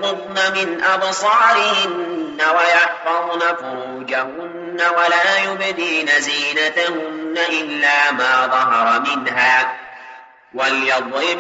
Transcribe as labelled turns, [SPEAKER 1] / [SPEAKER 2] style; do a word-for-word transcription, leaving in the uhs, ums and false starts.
[SPEAKER 1] يغضضن من أبصارهن ويحفظن فروجهن ولا يبدين زينتهن إلا ما ظهر منها وليضربن